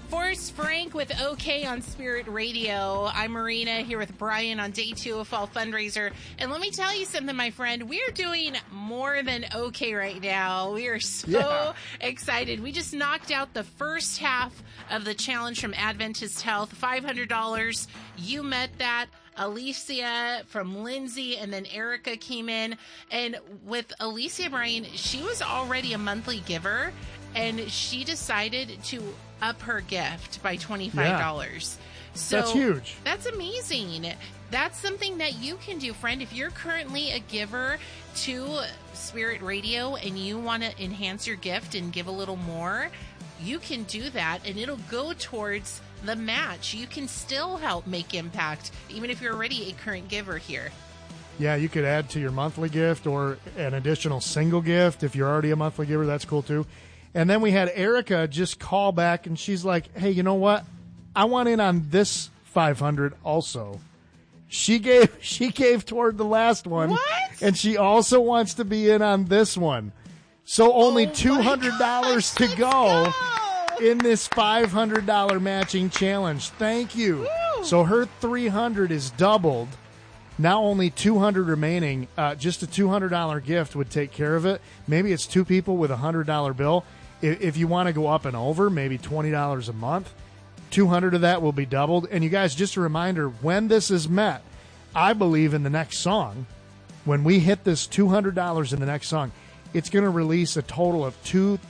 Forrest Frank with OK on Spirit Radio. I'm Marina here with Brian on day 2 of Fall Fundraiser. And let me tell you something, my friend. We are doing more than OK right now. We are so excited. We just knocked out the first half of the challenge from Adventist Health, $500. You met that. Alicia from Lindsay, and then Erica came in. And with Alicia, Brian, she was already a monthly giver, and she decided to up her gift by $25. Yeah. So that's huge. That's amazing. That's something that you can do, friend. If you're currently a giver to Spirit Radio and you want to enhance your gift and give a little more, you can do that, and it'll go towards the match. You can still help make impact, even if you're already a current giver here. Yeah, you could add to your monthly gift or an additional single gift. If you're already a monthly giver, that's cool too. And then we had Erica just call back, and she's like, hey, you know what? I want in on this 500 also. She gave toward the last one. What? And she also wants to be in on this one. So only $200 to go in this $500 matching challenge. Thank you. Woo. So her 300 is doubled. Now only 200 remaining. Just a $200 gift would take care of it. Maybe it's 2 people with a $100 bill. If you want to go up and over, maybe $20 a month, 200 of that will be doubled. And you guys, just a reminder, when this is met, I believe in the next song, when we hit this $200 in the next song, it's going to release a total of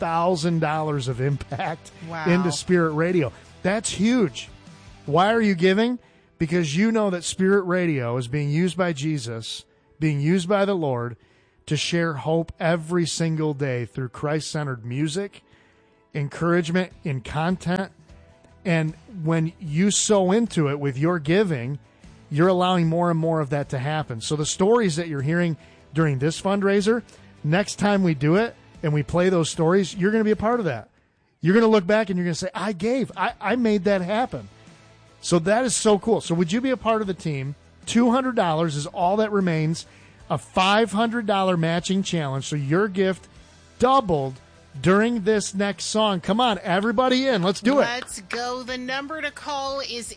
$2,000 of impact into Spirit Radio. That's huge. Why are you giving? Because you know that Spirit Radio is being used by Jesus, being used by the Lord, to share hope every single day through Christ-centered music, encouragement in content. And when you sow into it with your giving, you're allowing more and more of that to happen. So the stories that you're hearing during this fundraiser, next time we do it and we play those stories, you're going to be a part of that. You're going to look back and you're going to say, I gave. I made that happen. So that is so cool. So would you be a part of the team? $200 is all that remains. A $500 matching challenge. So your gift doubled during this next song. Come on, everybody in. Let's do it. Let's go. The number to call is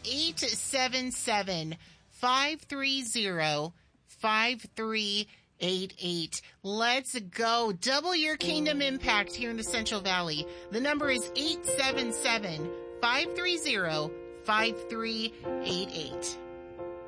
877-530-5388. Let's go. Double your kingdom impact here in the Central Valley. The number is 877-530-5388.